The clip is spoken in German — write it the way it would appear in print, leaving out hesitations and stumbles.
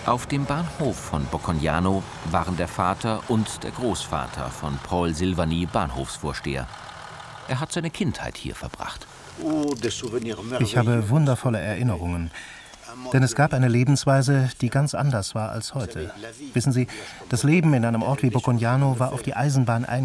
Auf dem Bahnhof von Boccognano waren der Vater und der Großvater von Paul Silvani Bahnhofsvorsteher. Er hat seine Kindheit hier verbracht. Ich habe wundervolle Erinnerungen, denn es gab eine Lebensweise, die ganz anders war als heute. Wissen Sie, das Leben in einem Ort wie Boccognano war auf die Eisenbahn eingestellt.